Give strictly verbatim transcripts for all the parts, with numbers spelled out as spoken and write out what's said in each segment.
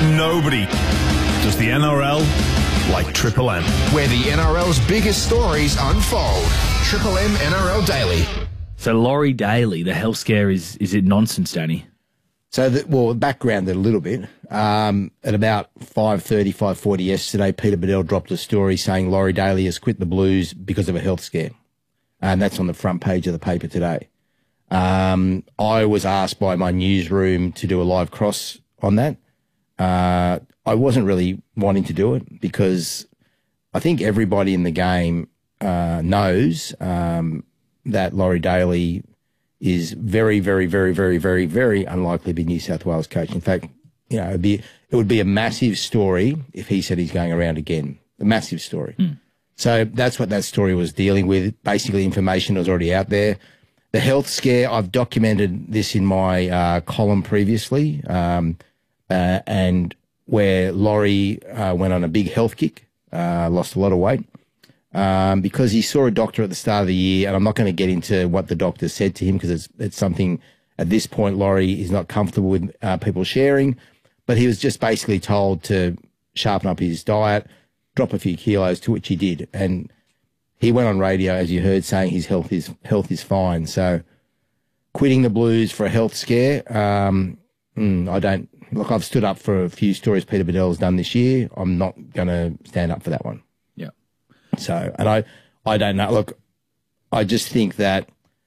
Nobody does the N R L like Triple M. Where the N R L's biggest stories unfold. Triple M N R L Daily. So Laurie Daly, the health scare, is is it nonsense, Danny? So, the, well, background it a little bit. Um, at about five thirty, five forty yesterday, Peter Badel dropped a story saying Laurie Daly has quit the Blues because of a health scare. And that's on the front page of the paper today. Um, I was asked by my newsroom to do a live cross on that. Uh, I wasn't really wanting to do it because I think everybody in the game uh, knows um, that Laurie Daly is very, very, very, very, very, very unlikely to be New South Wales coach. In fact, you know, it'd be, it would be a massive story if he said he's going around again. A massive story. Mm. So that's what that story was dealing with. Basically, information was already out there. The health scare, I've documented this in my uh, column previously, um, uh, and where Laurie uh, went on a big health kick, uh, lost a lot of weight. Um, because he saw a doctor at the start of the year, and I'm not going to get into what the doctor said to him because it's, it's something at this point Laurie is not comfortable with uh, people sharing, but he was just basically told to sharpen up his diet, drop a few kilos, to which he did. And he went on radio, as you heard, saying his health is health is fine. So quitting the Blues for a health scare, um, mm, I don't, look, I've stood up for a few stories Peter Badell's done this year. I'm not going to stand up for that one. So, and I, I don't know. Look, I just think that,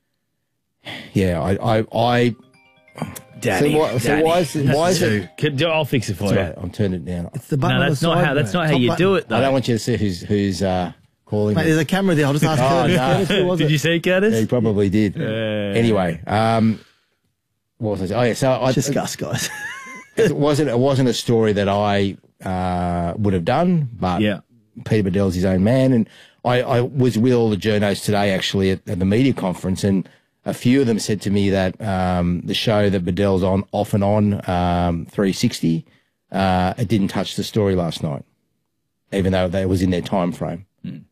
yeah, I, I, I. Daddy, so why, so Daddy. why is it? Why is it? Can, I'll fix it for Sorry, you. I'm turning it down. It's the button. No, on that's the not side, how. That's bro. not how Top you button. do it, though. I don't want you to see who's who's uh, calling. Mate, me. there's a camera there. I'll just ask Oh, Curtis. no. Curtis, who was Did it? you see, Curtis? Yeah, he probably did. Uh, Anyway, um, what was I? Oh yeah, so I Just Gus, guys. it wasn't it wasn't a story that I uh, would have done, but Yeah. Peter Badell's his own man, and I, I was with all the journos today actually at, at the media conference, and a few of them said to me that um, the show that Badell's on, off and on, um, three sixty, uh, it didn't touch the story last night, even though that was in their time frame. Mm.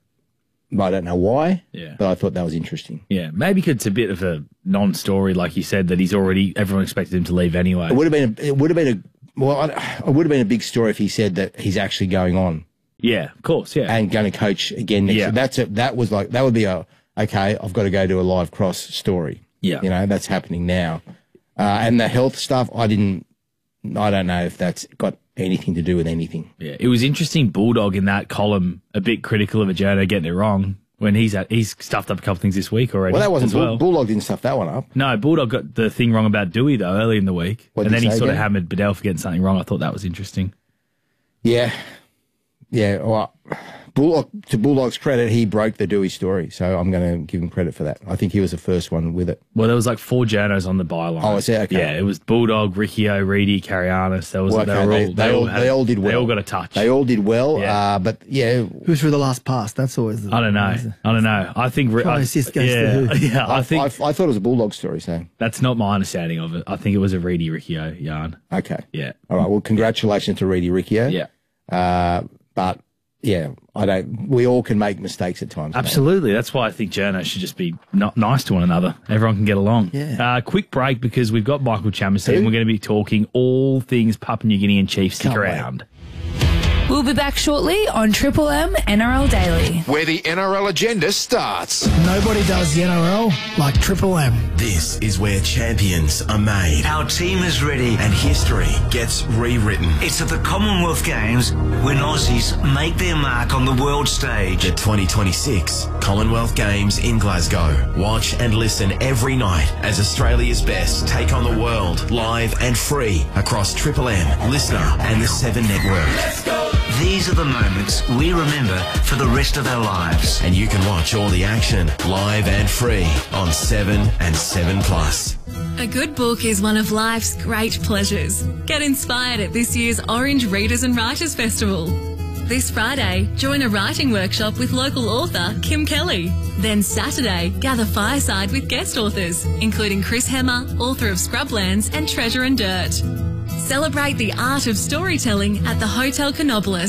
I don't know why, Yeah. but I thought that was interesting. Yeah, maybe 'cause it's a bit of a non-story, like you said, that he's already, everyone expected him to leave anyway. It would have been, a, it would have been a, well, I, it would have been a big story if he said that he's actually going on. Yeah, of course, yeah. And going to coach again next Yeah. year. That's a, that was like, that would be a, okay, I've got to go do a live cross story. Yeah. You know, that's happening now. Uh, and the health stuff, I didn't, I don't know if that's got anything to do with anything. Yeah, it was interesting. Bulldog in that column, a bit critical of a journo getting it wrong when he's at, he's stuffed up a couple things this week already. Well, that wasn't, as well. Bull, Bulldog didn't stuff that one up. No, Bulldog got the thing wrong about Dewey, though, early in the week. What and did then he he say sort of again? hammered Badell for getting something wrong. I thought that was interesting. Yeah. Yeah. Well, Bulldog, to Bulldog's credit, he broke the Dewey story. So I'm going to give him credit for that. I think he was the first one with it. Well, there was like four journos on the byline. Oh, is that okay? Yeah, it was Bulldog, Riccio, Reedy, Carrianis. There was, Well, they, okay, were they, all, they, all, had- they all did well. They all got a touch. They all did well. Yeah. Uh, but yeah. Who's for the last pass? That's always the. I don't know. I don't know. I think. Probably I, assist goes yeah, to who? yeah. I, I, think I, I thought it was a Bulldog story, so. that's not my understanding of it. I think it was a Reedy Riccio yarn. Okay. Yeah. All right. Well, congratulations to Reedy Riccio. Yeah. Uh, but yeah, I don't. We all can make mistakes at times. mate. Absolutely. That's why I think journos should just be not nice to one another. Everyone can get along. Yeah. Uh, quick break because we've got Michael Chammerson Who? and we're going to be talking all things Papua New Guinea and Chiefs. Stick Can't wait. around. We'll be back shortly on Triple M N R L Daily. Where the N R L agenda starts. Nobody does the N R L like Triple M. This is where champions are made Our team is ready. and history gets rewritten. It's at the Commonwealth Games when Aussies make their mark on the world stage. The twenty twenty-six Commonwealth Games in Glasgow. Watch and listen every night as Australia's best take on the world live and free across Triple M, Listener and the Seven Network. These are the moments we remember for the rest of our lives. And you can watch all the action live and free on Seven and Seven Plus. A good book is one of life's great pleasures. Get inspired at this year's Orange Readers and Writers Festival. This Friday, join a writing workshop with local author Kim Kelly. Then Saturday, gather fireside with guest authors, including Chris Hemmer, author of Scrublands and Treasure and Dirt. Celebrate the art of storytelling at the Hotel Canopolis.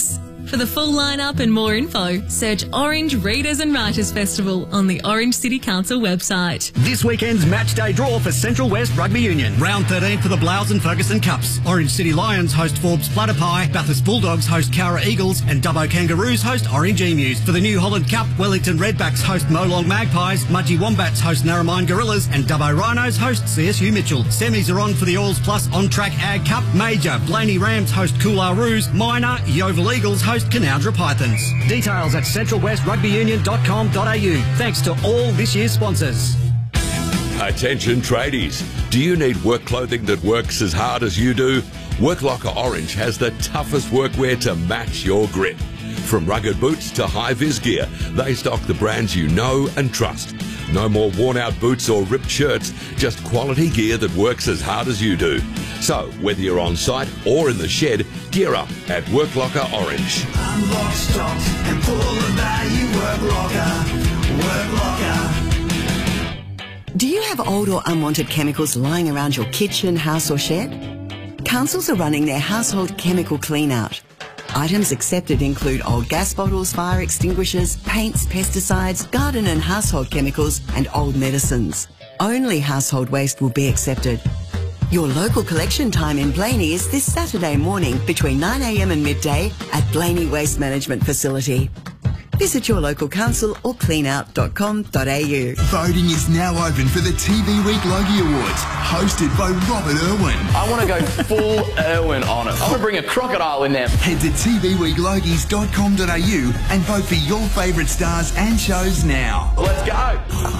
For the full lineup and more info, search Orange Readers and Writers Festival on the Orange City Council website. This weekend's match day draw for Central West Rugby Union. Round thirteen for the Blouse and Ferguson Cups. Orange City Lions host Forbes Platter Pie, Bathurst Bulldogs host Cowra Eagles, and Dubbo Kangaroos host Orange Emus. For the New Holland Cup, Wellington Redbacks host Molong Magpies, Mudgee Wombats host Narromine Gorillas, and Dubbo Rhinos host C S U Mitchell. Semis are on for the Alls Plus On Track Ag Cup. Major, Blaney Rams host Coolarroos. Minor, Yeovil Eagles host Canowdra Pythons. Details at central west rugby union dot com dot a u. Thanks to all this year's sponsors. Attention tradies, do you need work clothing that works as hard as you do? Worklocker Orange has the toughest workwear to match your grit. From rugged boots to high-vis gear, they stock the brands you know and trust. No more worn-out boots or ripped shirts, just quality gear that works as hard as you do. So, whether you're on site or in the shed, gear up at Worklocker Orange. Unlock stocks and pull the value. Worklocker. Worklocker. Do you have old or unwanted chemicals lying around your kitchen, house or shed? Councils are running their household chemical clean-out. Items accepted include old gas bottles, fire extinguishers, paints, pesticides, garden and household chemicals, and old medicines. Only household waste will be accepted. Your local collection time in Blaney is this Saturday morning between nine a m and midday at Blaney Waste Management Facility. Visit your local council or clean out dot com dot a u. Voting is now open for the T V Week Logie Awards, hosted by Robert Irwin. I want to go full Irwin on it. I want to bring a crocodile in there. Head to t v week logies dot com dot a u and vote for your favourite stars and shows now. Let's go.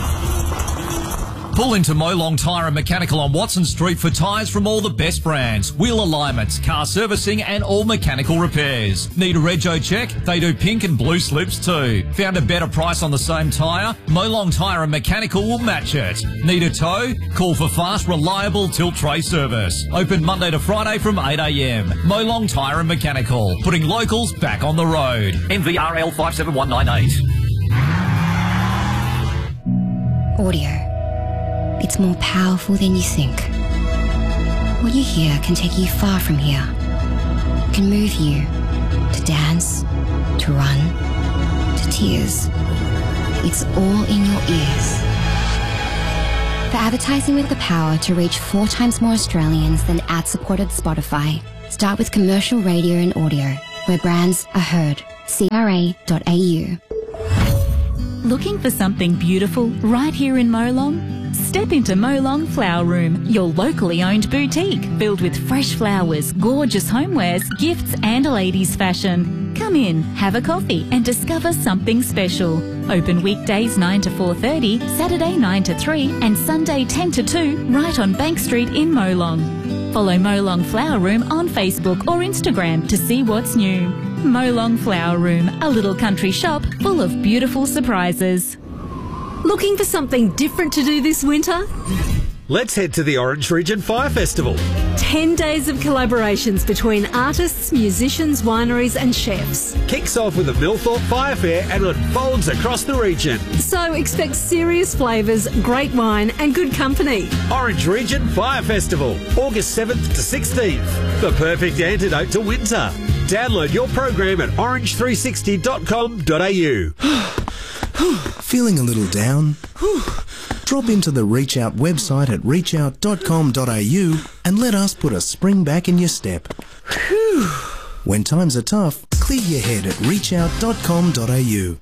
Pull into Molong Tyre and Mechanical on Watson Street for tyres from all the best brands, wheel alignments, car servicing and all mechanical repairs. Need a rego check? They do pink and blue slips too. Found a better price on the same tyre? Molong Tyre and Mechanical will match it. Need a tow? Call for fast, reliable tilt tray service. Open Monday to Friday from eight a m. Molong Tyre and Mechanical, putting locals back on the road. M V R L five seven one nine eight. Audio. It's more powerful than you think. What you hear can take you far from here. It can move you to dance, to run, to tears. It's all in your ears. For advertising with the power to reach four times more Australians than ad-supported Spotify, start with commercial radio and audio, where brands are heard. c r a dot a u. Looking for something beautiful right here in Molong? Step into Molong Flower Room, your locally owned boutique filled with fresh flowers, gorgeous homewares, gifts and ladies' fashion. Come in, have a coffee and discover something special. Open weekdays nine to four thirty, Saturday nine to three and Sunday ten to two right on Bank Street in Molong. Follow Molong Flower Room on Facebook or Instagram to see what's new. Molong Flower Room, a little country shop full of beautiful surprises. Looking for something different to do this winter? Let's head to the Orange Region Fire Festival. Ten days of collaborations between artists, musicians, wineries and chefs. Kicks off with the Millthorpe Fire Fair and unfolds across the region. So expect serious flavours, great wine and good company. Orange Region Fire Festival, August seventh to sixteenth. The perfect antidote to winter. Download your program at orange three sixty dot com dot a u. Feeling a little down? Drop into the Reach Out website at reach out dot com dot a u and let us put a spring back in your step. When times are tough, clear your head at reach out dot com dot a u.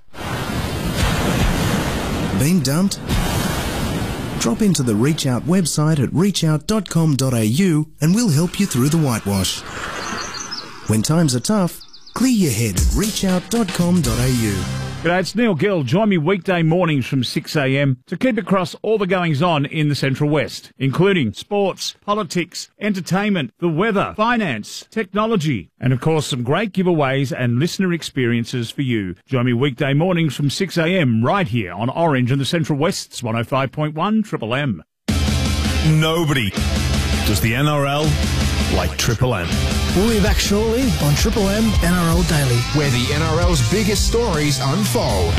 Been dumped? Drop into the Reach Out website at reach out dot com dot a u and we'll help you through the whitewash. When times are tough, clear your head at reach out dot com dot a u. G'day, it's Neil Gill. Join me weekday mornings from six a m to keep across all the goings-on in the Central West, including sports, politics, entertainment, the weather, finance, technology, and of course some great giveaways and listener experiences for you. Join me weekday mornings from six a m right here on Orange and the Central West's one oh five point one Triple M. Nobody does the N R L like Triple M. We'll be back shortly on Triple M N R L Daily, where the N R L's biggest stories unfold.